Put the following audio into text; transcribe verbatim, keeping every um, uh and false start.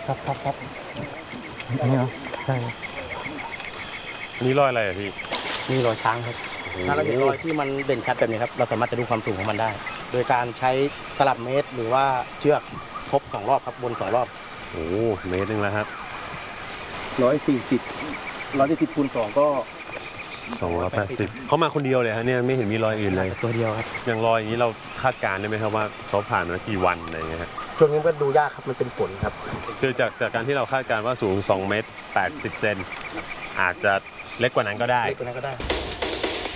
ครับครับครับอันนี้เหรอใช่นี่รอยอะไรอะพี่นี่รอยช้างครับถ้าเราเห็นรอยที่มันเด่นชัดแบบนี้ครับเราสามารถจะดูความสูงของมันได้โดยการใช้ตลับเมตรหรือว่าเชือกครบสองรอบครับวนสองรอบโอ้เมตรนึงแล้วครับร้อยสี่สิบร้อยสี่สิบคูณสองก็สองร้อยแปดสิบเขามาคนเดียวเลยฮะเนี่ยไม่เห็นมีรอยอื่นเลยตัวเดียวครับอย่างรอยอย่างนี้เราคาดการณ์ได้ไหมครับว่าเขาผ่านมากี่วันอะไรอย่างเงี้ยฮะช่วงนี้ก็ดูยากครับมันเป็นฝนครับคือจากจากการที่เราคาดการณ์ว่าสูงสองเมตรแปดสิบเซนอาจจะเล็กกว่านั้นก็ได้เล็กกว่านั้นก็ได้